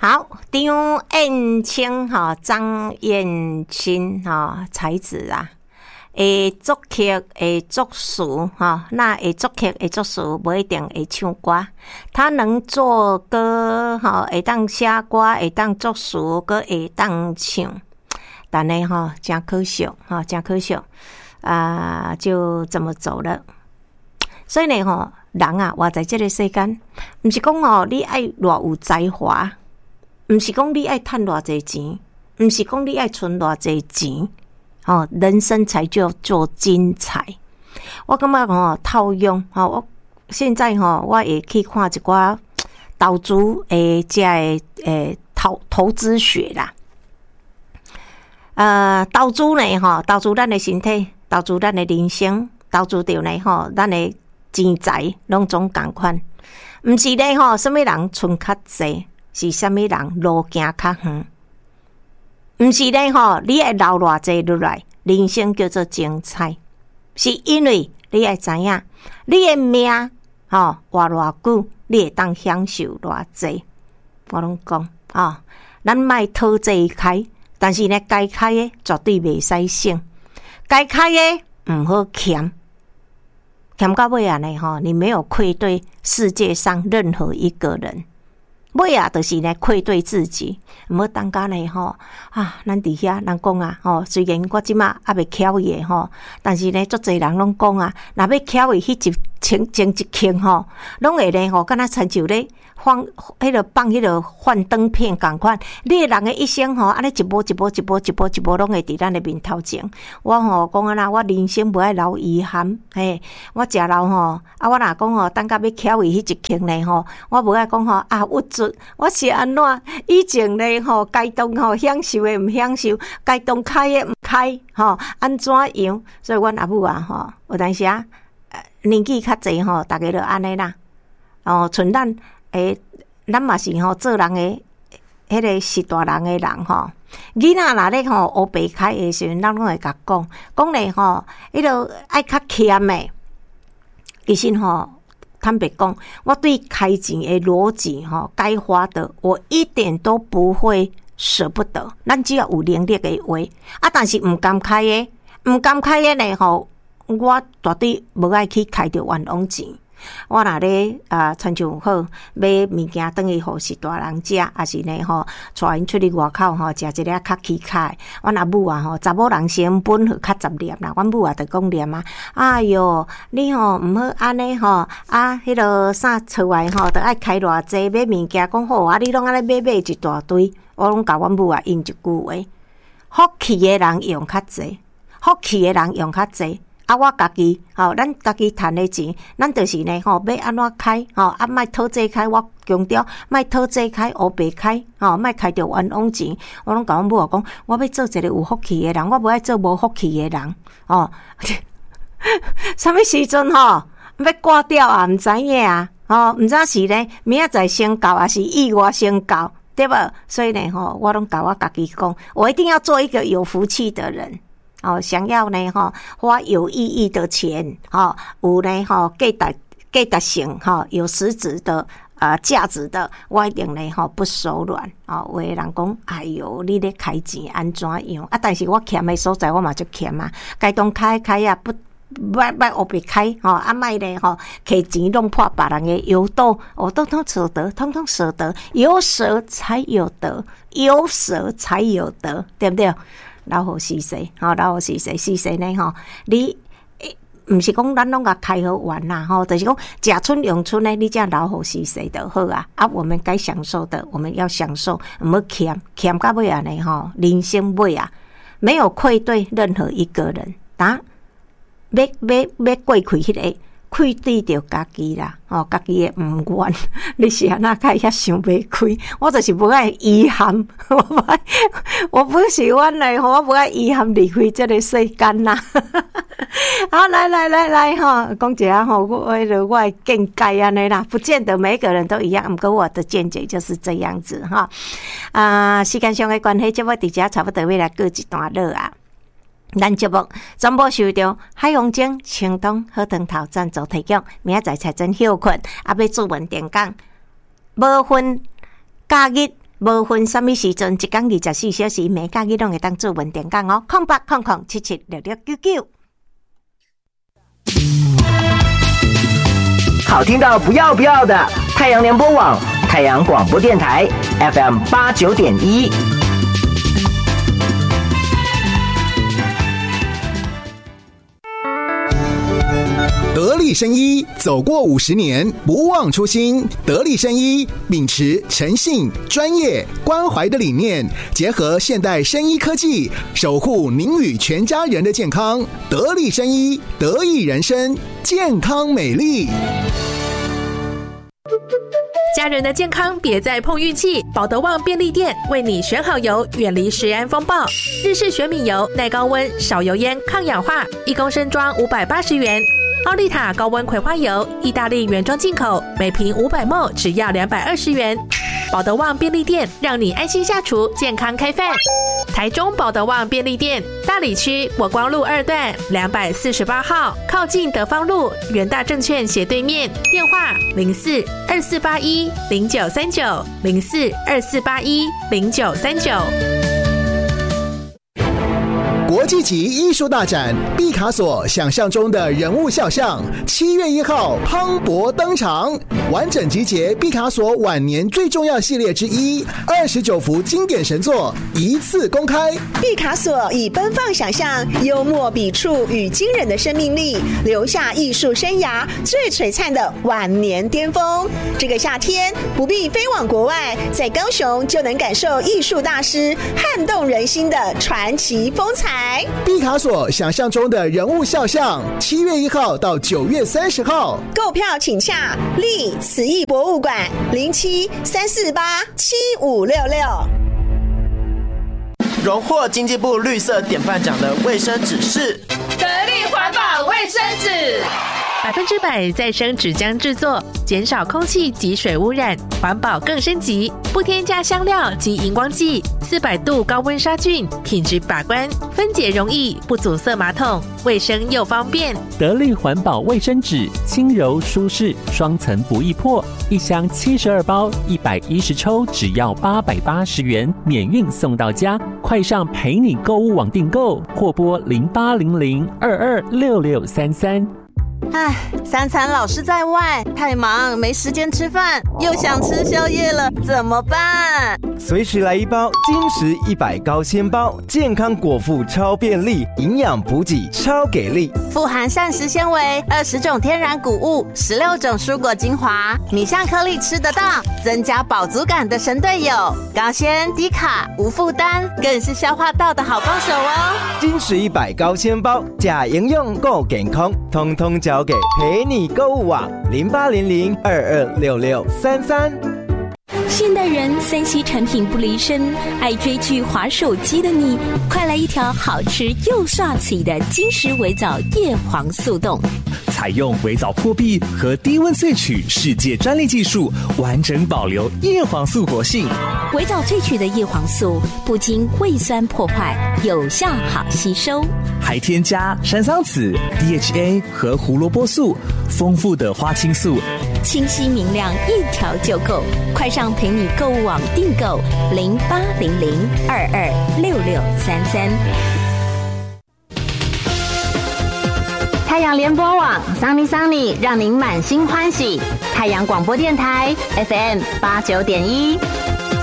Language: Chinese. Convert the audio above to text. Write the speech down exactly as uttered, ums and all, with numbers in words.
好，张燕青哈，张燕青哈，才子啊，会作曲会作词哈，那会作曲会作词，不一定会唱歌。他能做歌哈，会当写歌，会当作词，搁会当唱。但呢哈，真可惜哈，真可惜啊，就这么走了。所以呢哈，人啊，活在这个世间，不是讲哦，你爱偌有才华。毋是讲你爱赚偌济钱，毋是讲你爱存偌济钱，哦，人生才叫做精彩。我感觉吼套用吼，我现在吼我会去看一寡投资诶，遮诶诶投投资学啦。呃，投资呢吼，投资咱诶身体，投资咱诶人生，投资着呢吼，咱诶钱财拢总共款。毋是咧吼，什么人存较济？是啥物人路行较远？毋是咧吼，你会留偌济落来，人生叫做精彩，是因为你会知影，你诶命吼活偌久，你会当享受偌济。我拢讲啊，咱莫讨济开，但是呢，该开诶绝对袂使省，该开诶毋好欠，欠到尾啊呢吼，你没有愧对世界上任何一个人。尾啊，就是呢愧对自己，毋好当家呢吼啊！咱伫遐人讲啊，吼虽然我即马还未巧会吼，但是呢，足侪人拢讲啊，若要巧会迄一前前一刻吼，拢会呢吼，敢若亲像咧放迄个放迄个幻灯片共款。你诶人诶一生吼，安尼一步一步一步一步一步拢会伫咱诶面头前。我吼讲啊啦，我人生无爱留遗憾，嘿，我食老吼，啊我若讲吼，等到要巧会迄一刻呢吼，我无爱讲吼啊，我做我是安怎？以前呢吼，该当吼享受诶毋享受，该当开诶毋开，吼安怎样？所以阮阿母啊吼，有当时啊，年纪较济吼，逐个就安尼啦。哦，像咱诶，咱嘛是吼做人诶，迄个是大人诶人吼。囡仔若咧吼学白开诶时阵，咱拢会甲讲，讲咧吼，迄个爱较欠诶，其实吼。坦白讲，我对开钱的逻辑哈，该花的我一点都不会舍不得。咱只要有能力的话，啊，但是唔敢开的，唔敢开的呢吼，我绝对无爱去开着冤枉钱。我若咧啊，亲像好买物件等于互是大人食，还是呢吼，带因出去外口吼，食一个较起开。阮阿母啊吼，查某人成本好较杂念啦。阮母啊，就讲念啊，哎哟，你吼毋好安尼吼，啊，迄个啥厝外吼，都爱开偌济买物件，讲好啊，你拢安尼买买一大堆。我拢甲阮母啊应一句话：福气的人用较济，福气的人用较济。啊，我家己吼，咱家己赚的钱，咱就是呢吼，要安怎开吼，啊，莫讨债开，我强调莫讨债开，黑白开吼，莫开着冤枉钱。我拢甲阮母啊讲，我要做一个有福气的人，我无爱做无福气的人哦。什么时阵吼要挂掉啊？毋知影啊，哦，毋知是呢明仔载先到，还是意外先到，对无？所以呢吼，我拢甲我家己讲，我一定要做一个有福气的人。哦，想要呢哈花有意义的钱，哈有呢哈价值价值性哈有实质的呃价值的，我一定呢哈不手软啊！有的人讲，哎哟，你咧开钱安怎样啊？但是我欠的所在我嘛就欠啊，该当开开啊，不莫莫学别开吼，啊莫呢吼，摕钱弄破别人的油斗，我都通舍得，通通舍得，有舍才有得，有舍才有得，对不对？老好是谁？吼，老好是谁？是谁呢？吼，你毋是讲咱拢甲开好玩啦，吼，就是讲食春用春呢，你这样老好是谁的好啊？啊，我们该享受的，我们要享受，毋好欠欠到尾啊呢？吼，人生尾啊，没有愧对任何一个人，啊，要要要过去迄个。愧对着家己啦，吼，家己诶毋愿，你是安那开遐想袂开？我就是无爱遗憾，我不爱，我不喜欢嘞，我不爱遗憾离开这个世间啦。好，来来来来哈，讲一下哈，我为了我的见解安尼啦，不见得每个人都一样，不过我的见解就是这样子哈。啊、呃，时间上的关系，节目伫遮差不多要来过一段落啊。咱节目全部受到海洋精、青东、好汤头赞助提供。明仔载才真休困，啊，要注文点讲，无分假日无分什么时阵，一天二十四小时，每假日拢会当做文电讲哦。空八空空七七六六九九。 好听到不要不要的，太阳联播网、太阳广播电台 F M 八九点一。 得力生医走过五十年，不忘初心。得力生医秉持诚信、专业、关怀的理念，结合现代生医科技，守护您与全家人的健康。得力生医，得益人生，健康美丽。 家人的健康别再碰运气，保德旺便利店为你选好油，远离食安风暴。日式玄米油，耐高温、少油烟、抗氧化，一公升装五百八十元。奥利塔高温葵花油，意大利原装进口，每瓶五百毫升只要两百二十元。保德旺便利店让你安心下厨，健康开饭。台中保德旺便利店大里区国光路二段两百四十八号，靠近德芳路元大证券斜对面，电话零四二四八一零九三九零四二四八一零九三九。 国际级艺术大展毕卡索想象中的人物肖像，七月一号磅礴登场，完整集结毕卡索晚年最重要系列之一，二十九幅经典神作一次公开。 毕卡索以奔放想象、幽默笔触与惊人的生命力，留下艺术生涯最璀璨的晚年巅峰。这个夏天不必飞往国外，在高雄就能感受艺术大师撼动人心的传奇风采。 毕卡索想象中的人物肖像，七月一号到九月三十号， 购票请洽立慈艺博物馆零七三四八七五六六。 荣获经济部绿色典范奖的卫生纸是得力环保卫生纸， 百分之百再生纸浆制作，减少空气及水污染，环保更升级。不添加香料及荧光剂，四百度高温杀菌，品质把关，分解容易，不阻塞马桶，卫生又方便。 得力环保卫生纸，轻柔舒适，双层不易破，一箱七十二包，一百一十抽，只要八百八十元，免运送到家。快上陪你购物网订购，或拨零八零零二二六六三三。 唉，三餐老是在外，太忙没时间吃饭，又想吃宵夜了，怎么办？ 随时来一包金石一百高纤包，健康果腹超便利，营养补给超给力， 富含膳食纤维、二十种天然谷物、十六种蔬果精华，米香颗粒吃得到，增加饱足感的神队友。高纤低卡无负担，更是消化道的好帮手哦。 金石一百高纤包，假营养够健康，通通交给陪你购物网零八零零二二六六三三。 现代人三 C 产品不离身，爱追剧滑手机的你，快来一条好吃又刷嘴的金石微藻叶黄素冻。 采用微藻破壁和低温萃取世界专利技术，完整保留叶黄素活性。 微藻萃取的叶黄素不经胃酸破坏，有效好吸收， 还添加山桑子、D H A 和胡萝卜素，丰富的花青素， 清晰明亮，一条就够。快上陪你购物网订购零八零零二二六六三三。 太阳联播网桑尼桑尼，让您满心欢喜。太阳广播电台 F M 八九点一。